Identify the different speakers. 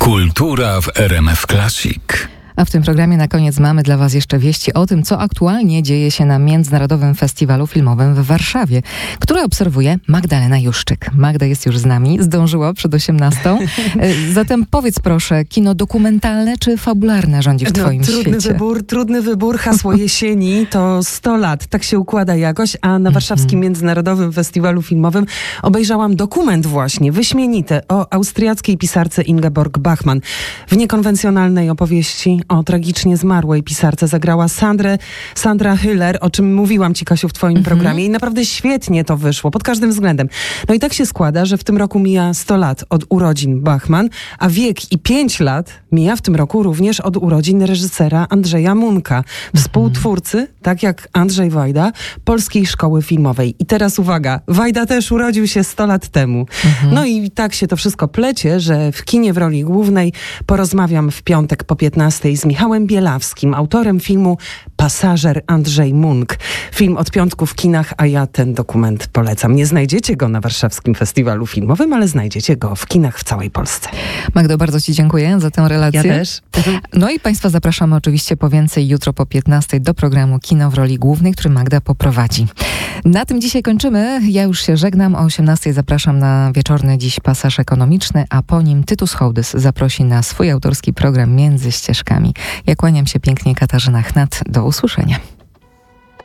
Speaker 1: Kultura w RMF Classic.
Speaker 2: A w tym programie na koniec mamy dla Was jeszcze wieści o tym, co aktualnie dzieje się na Międzynarodowym Festiwalu Filmowym w Warszawie, który obserwuje Magdalena Juszczyk. Magda jest już z nami, zdążyła przed 18. Zatem powiedz proszę, kino dokumentalne czy fabularne rządzi w Twoim świecie?
Speaker 3: Trudny wybór. Hasło jesieni to 100 lat. Tak się układa jakoś. A na Warszawskim Międzynarodowym Festiwalu Filmowym obejrzałam dokument właśnie, wyśmienity, o austriackiej pisarce Ingeborg Bachmann. W niekonwencjonalnej opowieści o tragicznie zmarłej pisarce zagrała Sandra Hüller, o czym mówiłam Ci, Kasiu, w Twoim programie i naprawdę świetnie to wyszło, pod każdym względem. No i tak się składa, że w tym roku mija 100 lat od urodzin Bachmann, a wiek i 5 lat mija w tym roku również od urodzin reżysera Andrzeja Munka, współtwórcy, tak jak Andrzej Wajda, Polskiej Szkoły Filmowej. I teraz uwaga, Wajda też urodził się 100 lat temu. No i tak się to wszystko plecie, że w kinie w roli głównej porozmawiam w piątek po 15 z Michałem Bielawskim, autorem filmu Pasażer Andrzej Munk. Film od piątku w kinach, a ja ten dokument polecam. Nie znajdziecie go na Warszawskim Festiwalu Filmowym, ale znajdziecie go w kinach w całej Polsce.
Speaker 2: Magdo, bardzo Ci dziękuję za tę relację.
Speaker 3: Ja też.
Speaker 2: No i Państwa zapraszamy oczywiście po więcej jutro po 15 do programu Kino w roli głównej, który Magda poprowadzi. Na tym dzisiaj kończymy. Ja już się żegnam. O 18 zapraszam na wieczorny dziś pasaż ekonomiczny, a po nim Tytus Hołdys zaprosi na swój autorski program Między Ścieżkami. Ja kłaniam się pięknie, Katarzyna Chnat. Do usłyszenia.